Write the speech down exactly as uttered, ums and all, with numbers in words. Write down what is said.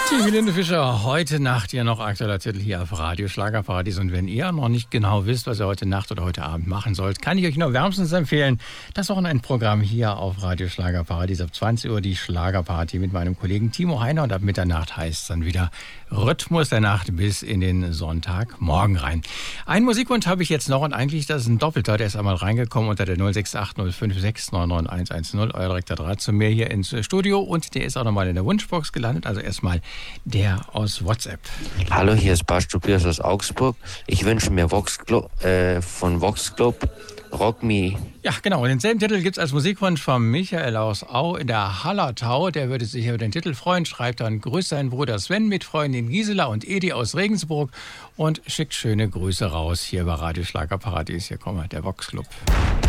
Die Helene Fischer, heute Nacht ja noch aktueller Titel hier auf Radio Schlagerparadies. Und wenn ihr noch nicht genau wisst, was ihr heute Nacht oder heute Abend machen sollt, kann ich euch nur wärmstens empfehlen, das Wochenendprogramm hier auf Radio Schlagerparadies ab zwanzig Uhr, die Schlagerparty mit meinem Kollegen Timo Heiner. Und ab Mitternacht heißt es dann wieder Rhythmus der Nacht bis in den Sonntagmorgen rein. Einen Musikwunsch habe ich jetzt noch und eigentlich das ist ein Doppelter. Der ist einmal reingekommen unter der null sechs acht null fünf sechs neun neun eins eins null, euer direkter Draht zu mir hier ins Studio. Und der ist auch nochmal in der Wunschbox gelandet. Also erstmal der aus WhatsApp. Hallo, hier ist Bas Tobias aus Augsburg. Ich wünsche mir Vox Club, äh, von Vox Club Rock Me. Ja, genau. Denselben Titel gibt es als Musikwunsch von Michael aus Au in der Hallertau. Der würde sich über den Titel freuen. Schreibt dann, grüßt seinen Bruder Sven mit Freundin Gisela und Edi aus Regensburg und schickt schöne Grüße raus hier bei Radio Schlagerparadies. Hier kommen wir, der Vox Club.